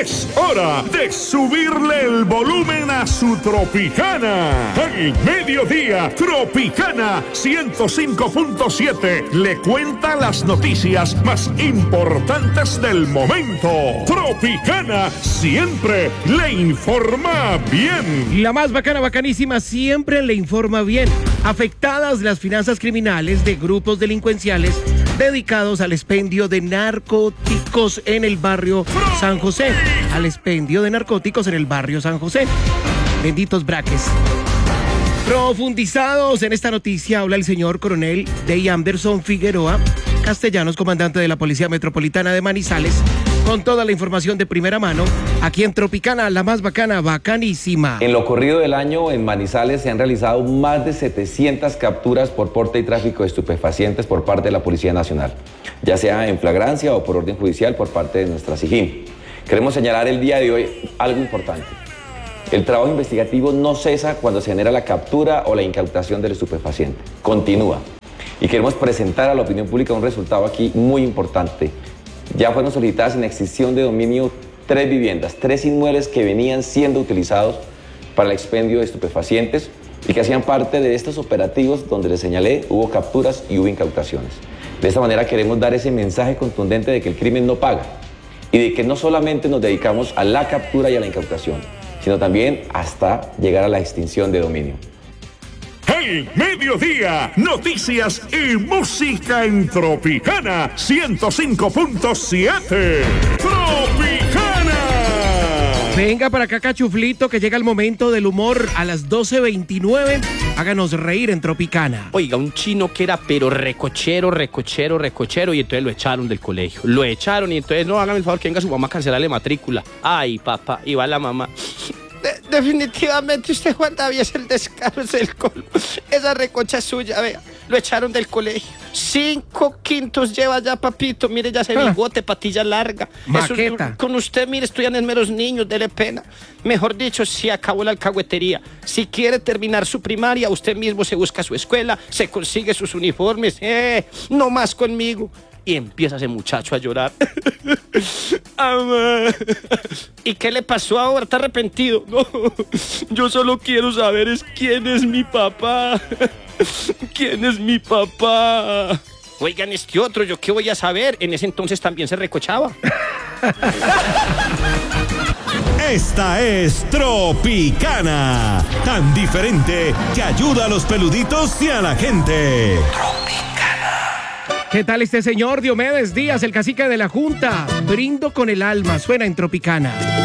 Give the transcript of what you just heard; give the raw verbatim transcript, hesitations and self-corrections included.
Es hora de subirle el volumen a su Tropicana. Al mediodía, Tropicana ciento cinco punto siete le cuenta las noticias más importantes del momento. Tropicana siempre le informa bien. La más bacana, bacanísima, siempre le informa bien. Afectadas las finanzas criminales de grupos delincuenciales dedicados al expendio de narcóticos en el barrio San José. Al expendio de narcóticos en el barrio San José. Benditos braques. Profundizados en esta noticia, habla el señor coronel Dey Anderson Figueroa Castellanos, comandante de la Policía Metropolitana de Manizales, con toda la información de primera mano, aquí en Tropicana, la más bacana, bacanísima. En lo corrido del año, en Manizales se han realizado más de setecientas capturas por porte y tráfico de estupefacientes por parte de la Policía Nacional, ya sea en flagrancia o por orden judicial por parte de nuestra SIJIN. Queremos señalar el día de hoy algo importante. El trabajo investigativo no cesa cuando se genera la captura o la incautación del estupefaciente. Continúa. Y queremos presentar a la opinión pública un resultado aquí muy importante. Ya fueron solicitadas en extinción de dominio tres viviendas, tres inmuebles que venían siendo utilizados para el expendio de estupefacientes y que hacían parte de estos operativos donde les señalé, hubo capturas y hubo incautaciones. De esta manera queremos dar ese mensaje contundente de que el crimen no paga y de que no solamente nos dedicamos a la captura y a la incautación, sino también hasta llegar a la extinción de dominio. El mediodía, noticias y música en Tropicana ciento cinco punto siete. Tropicana. Venga para acá, cachuflito, que llega el momento del humor a las doce veintinueve. Háganos reír en Tropicana. Oiga, un chino que era pero recochero, recochero, recochero, y entonces lo echaron del colegio. Lo echaron y entonces, no, hágame el favor que venga su mamá a cancelarle matrícula. Ay, papá, y va la mamá. De- definitivamente usted, Juan David, es el descaro, es el colmo. Esa recocha es suya, vea. Lo echaron del colegio. Cinco quintos lleva ya, papito. Mire, ya se Ah. bigote, patilla larga. Maqueta. Eso, con usted, mire, estudian en meros niños, dele pena. Mejor dicho, se acabó la alcahuetería. Si quiere terminar su primaria, usted mismo se busca su escuela, se consigue sus uniformes. Eh, no más conmigo. Y empieza ese muchacho a llorar. Amá. ¿Y qué le pasó ahora? ¿Está arrepentido? No, yo solo quiero saber es quién es mi papá. ¿Quién es mi papá? Oigan, este otro, ¿yo qué voy a saber? En ese entonces también se recochaba. Esta es Tropicana, tan diferente que ayuda a los peluditos y a la gente. ¿Qué tal este señor Diomedes Díaz, el cacique de la Junta? Brindo con el alma, suena en Tropicana.